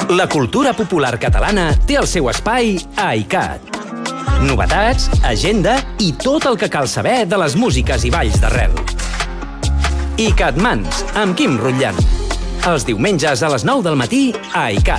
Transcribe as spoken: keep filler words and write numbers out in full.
La cultura popular catalana té el seu espai a iCat. Novetats, agenda i tot el que cal saber de les músiques i balls d'arrel. iCat Mans, amb Quim Rutllant. Els diumenges a les nou del matí a iCat.